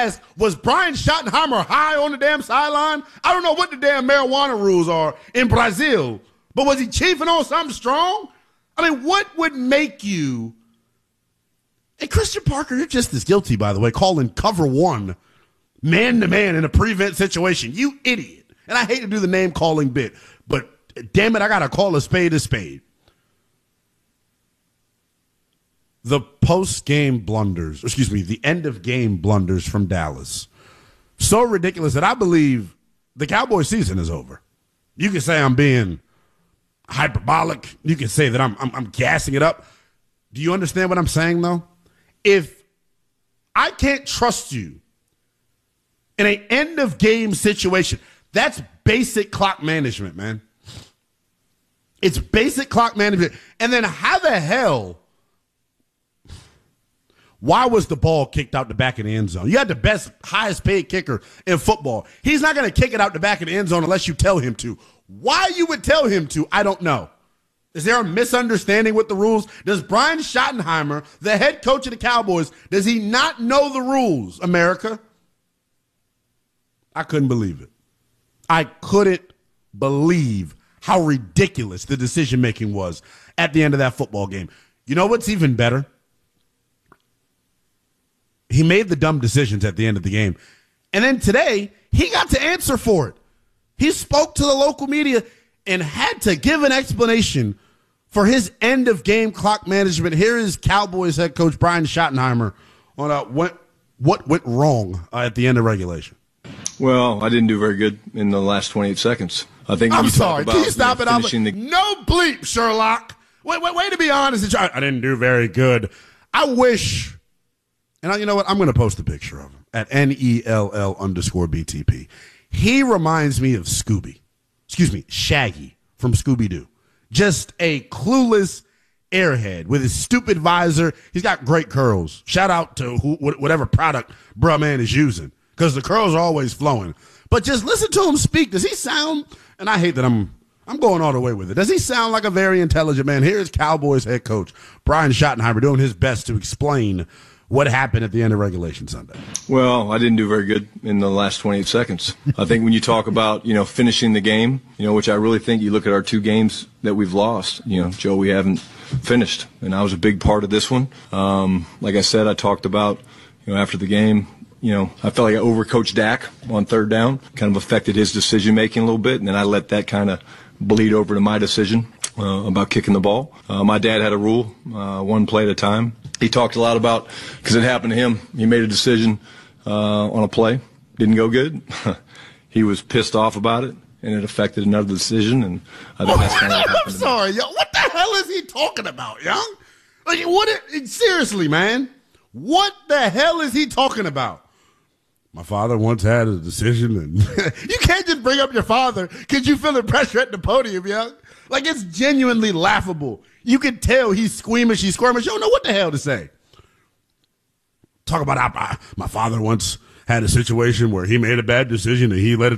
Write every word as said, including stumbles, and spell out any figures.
ask, was Brian Schottenheimer high on the damn sideline? I don't know what the damn marijuana rules are in Brazil, but was he chiefing on something strong? I mean, what would make you... And Christian Parker, you're just as guilty, by the way, calling cover one man-to-man in a prevent situation. You idiot. And I hate to do the name-calling bit, but damn it, I got to call a spade a spade. The post-game blunders, excuse me, the end-of-game blunders from Dallas. So ridiculous that I believe the Cowboys season is over. You can say I'm being hyperbolic. You can say that I'm, I'm, I'm gassing it up. Do you understand what I'm saying, though? If I can't trust you in an end-of-game situation, that's basic clock management, man. It's basic clock management. And then how the hell, why was the ball kicked out the back of the end zone? You had the best, highest-paid kicker in football. He's not going to kick it out the back of the end zone unless you tell him to. Why you would tell him to, I don't know. Is there a misunderstanding with the rules? Does Brian Schottenheimer, the head coach of the Cowboys, does he not know the rules, America? I couldn't believe it. I couldn't believe how ridiculous the decision-making was at the end of that football game. You know what's even better? He made the dumb decisions at the end of the game. And then today, he got to answer for it. He spoke to the local media and had to give an explanation for his end-of-game clock management. Here is Cowboys head coach Brian Schottenheimer on uh, what, what went wrong uh, at the end of regulation. Well, I didn't do very good in the last twenty-eight seconds. I think when I'm you sorry. talk about, Can you stop you know, it? I'm finishing like, the- no bleep, Sherlock. Wait, wait, wait to be honest. I, I didn't do very good. I wish, and I, you know what? I'm going to post a picture of him at N E L L underscore B T P. He reminds me of Scooby. Excuse me, Shaggy from Scooby-Doo. Just a clueless airhead with his stupid visor. He's got great curls. Shout out to who, whatever product bruh man is using, because the curls are always flowing. But just listen to him speak. Does he sound, and I hate that I'm I'm going all the way with it, does he sound like a very intelligent man? Here's Cowboys head coach Brian Schottenheimer doing his best to explain what happened at the end of regulation Sunday. Well, I didn't do very good in the last twenty-eight seconds. I think when you talk about, you know, finishing the game, you know, which I really think you look at our two games that we've lost, you know, Joe, we haven't finished. And I was a big part of this one. Um, like I said, I talked about, you know, after the game, you know, I felt like I overcoached Dak on third down, kind of affected his decision-making a little bit, and then I let that kind of bleed over to my decision uh, about kicking the ball. Uh, my dad had a rule, uh, one play at a time. He talked a lot about, because it happened to him, he made a decision uh, on a play, didn't go good. He was pissed off about it, and it affected another decision, and I think that's kind of what happened. I'm sorry, yo. What the hell is he talking about, young? Like, what? It, seriously, man. What the hell is he talking about? My father once had a decision, and you can't just bring up your father because you feel the pressure at the podium, young. Like, it's genuinely laughable. You can tell he's squeamish, he's squirmish. You don't know what the hell to say. Talk about how my father once had a situation where he made a bad decision and he let it